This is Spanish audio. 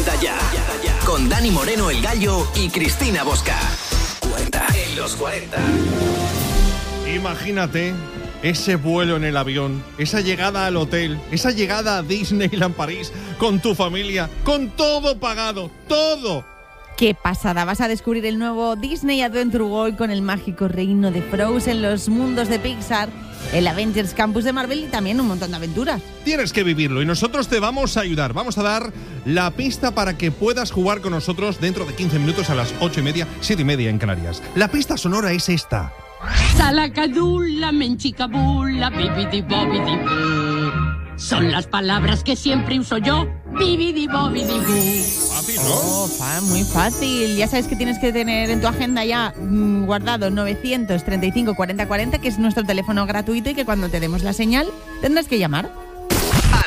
Empieza ya. Con Dani Moreno, el Gallo, y Cristina Bosca. 40 en los 40. Imagínate ese vuelo en el avión, esa llegada al hotel, esa llegada a Disneyland París con tu familia, con todo pagado, todo. ¡Qué pasada! Vas a descubrir el nuevo Disney Adventure World con el mágico reino de Frozen, los mundos de Pixar, el Avengers Campus de Marvel y también un montón de aventuras. Tienes que vivirlo y nosotros te vamos a ayudar. Vamos a dar la pista para que puedas jugar con nosotros dentro de 15 minutos a las 8:30, 7:30 en Canarias. La pista sonora es esta. Salacadula, menchicabula, bibidi bobidi boo. Son las palabras que siempre uso yo. Bibidi bobidi boo. Fácil, ¿no? Muy fácil. Ya sabes que tienes que tener en tu agenda ya guardado 935 40 40, que es nuestro teléfono gratuito y que cuando te demos la señal tendrás que llamar.